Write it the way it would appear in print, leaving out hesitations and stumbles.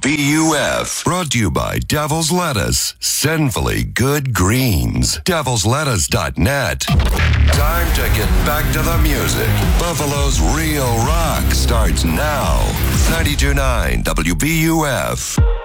WBUF. Brought to you by Devil's Lettuce. Sinfully good greens. Devil'sLettuce.net. Time to get back to the music. Buffalo's Real Rock starts now. 92.9 WBUF.